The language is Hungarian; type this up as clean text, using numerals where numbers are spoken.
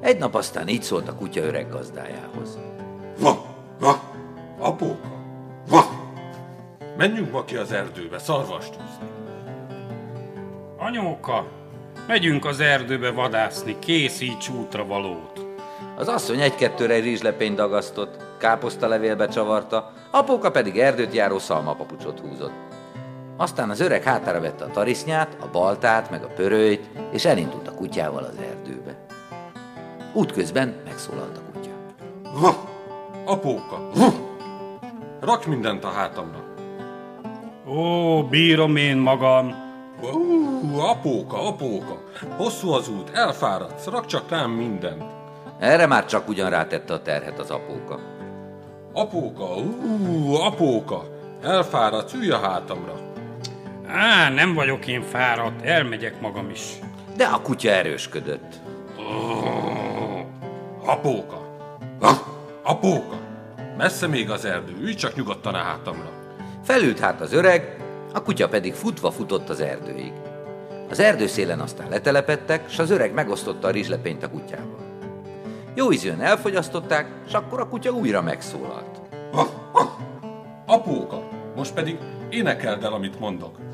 Egy nap aztán így szólt a kutya öreg gazdájához. Va, va, apóka, va! Menjünk ma ki az erdőbe szarvast húzni. Anyóka, megyünk az erdőbe vadászni, készíts útra valót. Az asszony egy-kettőre egy rizslepényt dagasztott, káposztalevélbe csavarta, apóka pedig erdőt járó szalmapapucsot húzott. Aztán az öreg hátára vette a tarisznyát, a baltát, meg a pörőjt, és elindult a kutyával az erdőbe. Útközben megszólalt a kutya. Va, apóka, va! Rakj mindent a hátamra. Ó, bírom én magam. Apóka, apóka, hosszú az út, elfáradsz, rak csak rám mindent. Erre már csak ugyan rátette a terhet az apóka. Apóka, apóka, elfáradsz, ülj a hátamra. Á, nem vagyok én fáradt, elmegyek magam is. De a kutya erősködött. Apóka, apóka, messze még az erdő, ülj csak nyugodtan a hátamra. Felült hát az öreg, a kutya pedig futva futott az erdőig. Az erdőszélen aztán letelepedtek, s az öreg megosztotta a rizslepényt a kutyával. Jó ízűen elfogyasztották, s akkor a kutya újra megszólalt. Apóka, most pedig énekeld el, amit mondok.